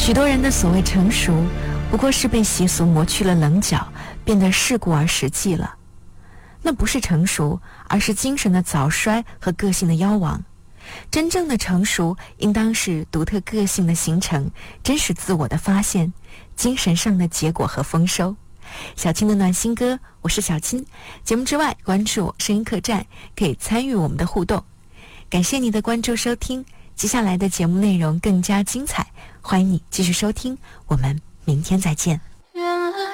许多人的所谓成熟，不过是被习俗磨去了棱角，变得世故而实际了。那不是成熟，而是精神的早衰和个性的夭亡。真正的成熟，应当是独特个性的形成，真实自我的发现，精神上的结果和丰收。小青的暖心歌，我是小青。节目之外，关注我声音客栈，可以参与我们的互动。感谢你的关注收听，接下来的节目内容更加精彩，欢迎你继续收听，我们明天再见。